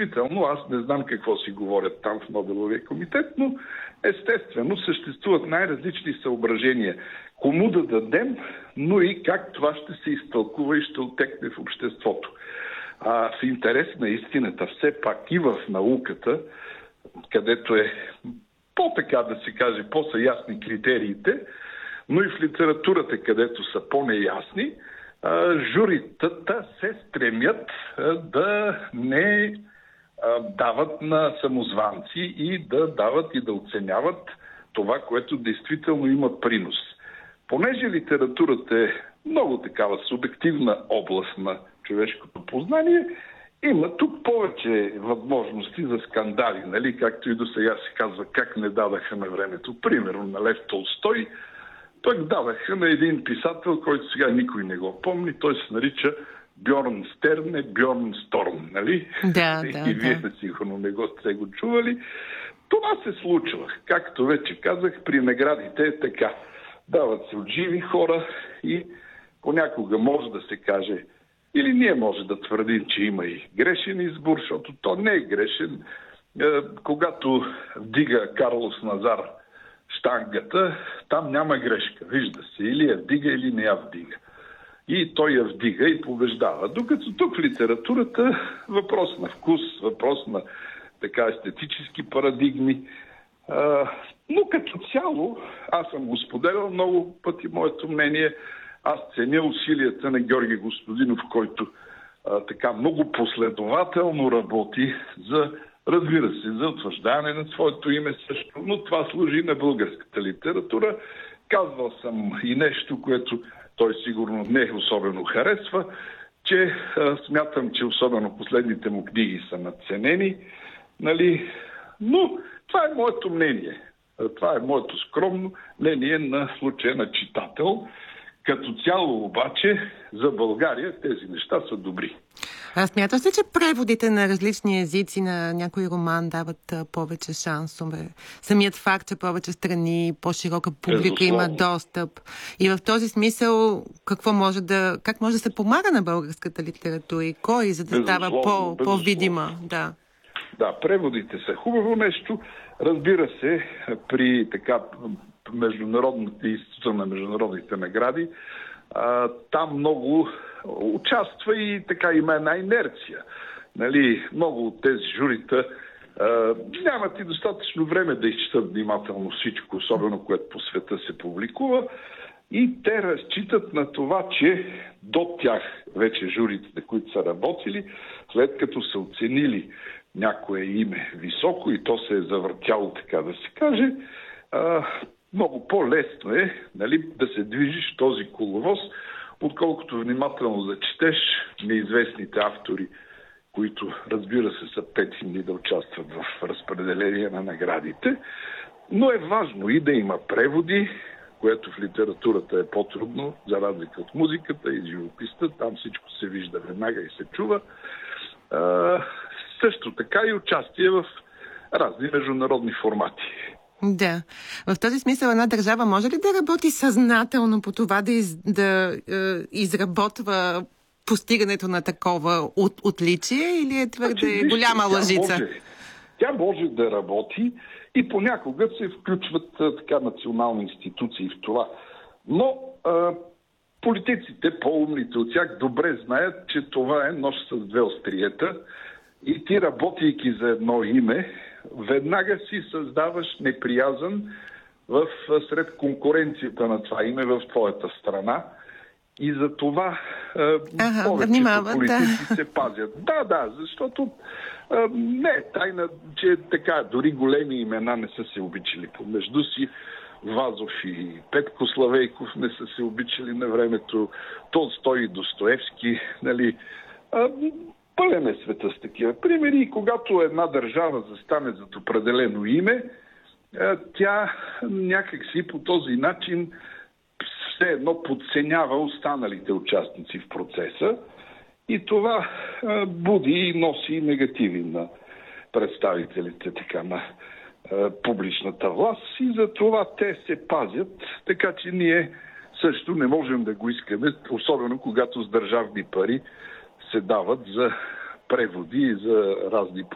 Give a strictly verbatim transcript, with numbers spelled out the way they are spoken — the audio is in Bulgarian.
действително, аз не знам какво си говорят там в Нобеловия комитет, но естествено съществуват най-различни съображения. Кому да дадем, но и как това ще се изтълкува и ще отекне в обществото. А в интерес на истината, все пак и в науката, където е по-така да се каже, по-са ясни критериите, но и в литературата, където са по-неясни, журитата се стремят да не дават на самозванци и да дават и да оценяват това, което действително има принос. Понеже литературата е много такава субективна област на човешкото познание, има тук повече възможности за скандали, нали? Както и до сега се казва, как не дадаха на времето. Примерно на Лев Толстой, той дадаха на един писател, който сега никой не го помни. Той се нарича Бьорн Стерн, Бьорн Сторм, нали? Да, да, и вие да. сигурно не го сте го чували. Това се случва. Както вече казах, при наградите е така. Дават се от живи хора и понякога може да се каже, или ние може да твърдим, че има и грешен избор, защото то не е грешен. Когато вдига Карлос Назар щангата, там няма грешка. Вижда се, или я вдига, или не я вдига. И той я вдига и побеждава. Докато тук в литературата въпрос на вкус, въпрос на така естетически парадигми. А, но като цяло, аз съм го споделял много пъти моето мнение, аз ценя усилията на Георги Господинов, който а, така много последователно работи за, разбира се, за утвърждаване на своето име също, но това служи на българската литература. Казвал съм и нещо, което той сигурно не особено харесва, че а, смятам, че особено последните му книги са надценени, нали? Но това е моето мнение. Това е моето скромно мнение на случая на читател. Като цяло обаче за България тези неща са добри. А смяташ ли, че преводите на различни езици на някой роман дават а, повече шансове? Самият факт, че повече страни, по-широка публика има достъп. И в този смисъл, какво може да, как може да се помага на българската литература и кой, за да безусловно, става по, по-видима? Да. Да, преводите са хубаво нещо. Разбира се, при така международните института на международните награди, а, там много участва и така има една инерция. Нали, много от тези журита а, нямат и достатъчно време да изчитат внимателно всичко, особено което по света се публикува. И те разчитат на това, че до тях вече журитите, които са работили, след като са оценили някое име високо и то се е завъртяло, така да се каже, а, много по-лесно е, нали, да се движиш в този коловоз, отколкото внимателно да четеш неизвестните автори, които, разбира се, са петимни да участват в разпределение на наградите. Но е важно и да има преводи, което в литературата е по-трудно, за разлика от музиката и живописта. Там всичко се вижда веднага и се чува. А, също така и участие в разни международни формати. Да. В този смисъл една държава може ли да работи съзнателно по това да, из, да е, изработва постигането на такова от, отличие или е твърде значи, голяма тя лъжица? Може, тя може да работи и понякога се включват така национални институции в това. Но а, политиците, по-умните от тях, добре знаят, че това е нож с две остриета и ти, работейки за едно име, веднага си създаваш неприязън в, сред конкуренцията на това име в твоята страна. И за това ага, повечето политици да. се пазят. Да, да, защото а, не е тайна, че така, дори големи имена не са се обичали помежду си. Вазов и Петко Славейков не са се обичали на времето. Толстой и Достоевски, нали. А, пълен е света с такива примери и когато една държава застане зад определено име, тя някакси по този начин все едно подценява останалите участници в процеса и това буди и носи негативи на представителите така на публичната власт и за това те се пазят, така че ние също не можем да го искаме, особено когато с държавни пари се дават за преводи и за разни